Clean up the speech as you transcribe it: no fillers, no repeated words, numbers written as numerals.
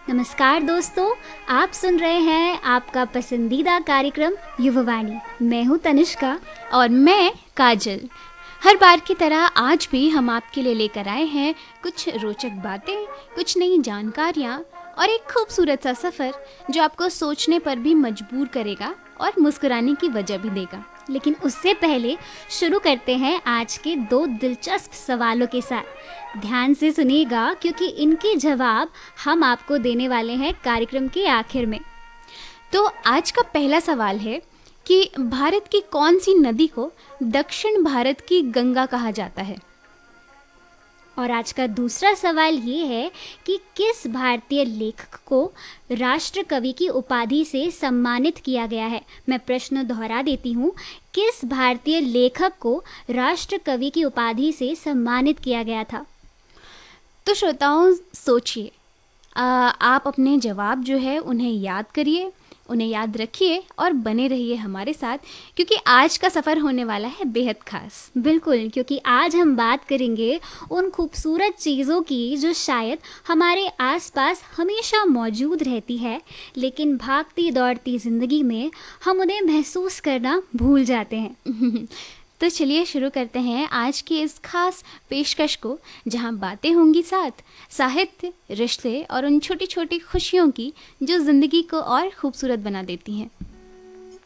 नमस्कार दोस्तों, आप सुन रहे हैं आपका पसंदीदा कार्यक्रम युववाणी। मैं हूं तनिष्का और मैं काजल। हर बार की तरह आज भी हम आपके लिए लेकर आए हैं कुछ रोचक बातें, कुछ नई जानकारियाँ और एक खूबसूरत सा सफ़र जो आपको सोचने पर भी मजबूर करेगा और मुस्कुराने की वजह भी देगा। लेकिन उससे पहले शुरू करते हैं आज के 2 दिलचस्प सवालों के साथ। ध्यान से सुनिएगा क्योंकि इनके जवाब हम आपको देने वाले हैं कार्यक्रम के आखिर में। तो आज का पहला सवाल है कि भारत की कौन सी नदी को दक्षिण भारत की गंगा कहा जाता है। और आज का दूसरा सवाल ये है कि किस भारतीय लेखक को राष्ट्र कवि की उपाधि से सम्मानित किया गया है। मैं प्रश्न दोहरा देती हूँ, किस भारतीय लेखक को राष्ट्र कवि की उपाधि से सम्मानित किया गया था। तो श्रोताओं सोचिए, आप अपने जवाब जो है उन्हें याद करिए, उन्हें याद रखिए और बने रहिए हमारे साथ, क्योंकि आज का सफ़र होने वाला है बेहद खास। बिल्कुल, क्योंकि आज हम बात करेंगे उन खूबसूरत चीज़ों की जो शायद हमारे आसपास हमेशा मौजूद रहती है, लेकिन भागती दौड़ती ज़िंदगी में हम उन्हें महसूस करना भूल जाते हैं। तो चलिए शुरू करते हैं आज की इस खास पेशकश को, जहां बातें होंगी साथ साहित्य, रिश्ते और उन छोटी छोटी खुशियों की जो ज़िंदगी को और खूबसूरत बना देती हैं।